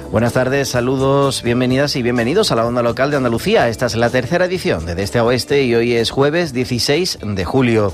Buenas tardes, saludos, bienvenidas y bienvenidos a la Onda Local de Andalucía. Esta es la tercera edición de Este a Oeste y hoy es jueves 16 de julio.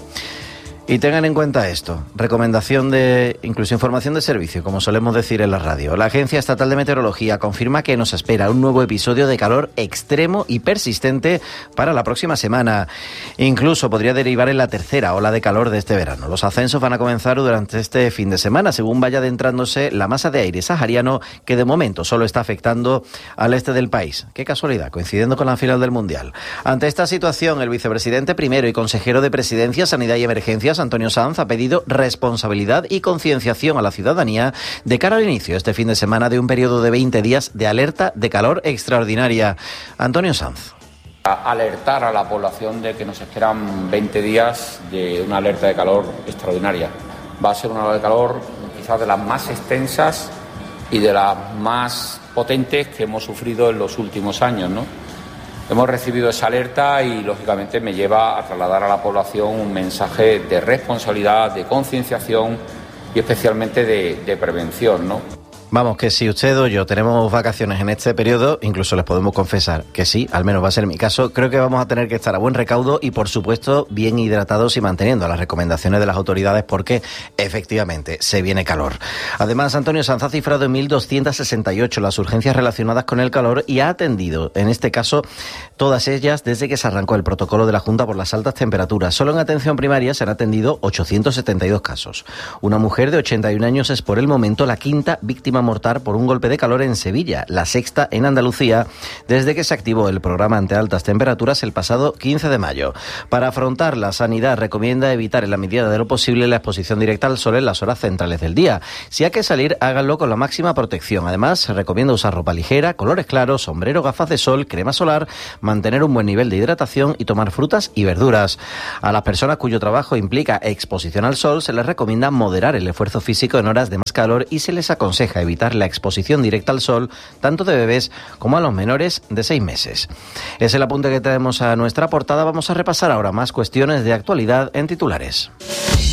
Y tengan en cuenta esto, recomendación de incluso información de servicio, como solemos decir en la radio. La Agencia Estatal de Meteorología confirma que nos espera un nuevo episodio de calor extremo y persistente para la próxima semana. Incluso podría derivar en la tercera ola de calor de este verano. Los ascensos van a comenzar durante este fin de semana, según vaya adentrándose la masa de aire sahariano, que de momento solo está afectando al este del país. Qué casualidad, coincidiendo con la final del Mundial. Ante esta situación, el vicepresidente primero y consejero de Presidencia, Sanidad y Emergencias, Antonio Sanz, ha pedido responsabilidad y concienciación a la ciudadanía de cara al inicio este fin de semana de un periodo de 20 días de alerta de calor extraordinaria. Antonio Sanz. Alertar a la población de que nos esperan 20 días de una alerta de calor extraordinaria. Va a ser una ola de calor quizás de las más extensas y de las más potentes que hemos sufrido en los últimos años, ¿no? Hemos recibido esa alerta y, lógicamente, me lleva a trasladar a la población un mensaje de responsabilidad, de concienciación y especialmente de prevención, ¿no? Vamos, que si usted o yo tenemos vacaciones en este periodo, incluso les podemos confesar que sí, al menos va a ser mi caso, creo que vamos a tener que estar a buen recaudo y, por supuesto, bien hidratados y manteniendo las recomendaciones de las autoridades porque, efectivamente, se viene calor. Además, Antonio Sanz ha cifrado en 1.268 las urgencias relacionadas con el calor y ha atendido, en este caso, todas ellas desde que se arrancó el protocolo de la Junta por las altas temperaturas. Solo en atención primaria se han atendido 872 casos. Una mujer de 81 años es, por el momento, la quinta víctima mortal por un golpe de calor en Sevilla, la sexta en Andalucía, desde que se activó el programa ante altas temperaturas el pasado 15 de mayo. Para afrontar, la sanidad recomienda evitar en la medida de lo posible la exposición directa al sol en las horas centrales del día. Si hay que salir, háganlo con la máxima protección. Además, se recomienda usar ropa ligera, colores claros, sombrero, gafas de sol, crema solar, mantener un buen nivel de hidratación y tomar frutas y verduras. A las personas cuyo trabajo implica exposición al sol, se les recomienda moderar el esfuerzo físico en horas de más calor y se les aconseja evitar la exposición directa al sol, tanto de bebés como a los menores de 6 meses. Es el apunte que traemos a nuestra portada. Vamos a repasar ahora más cuestiones de actualidad en titulares.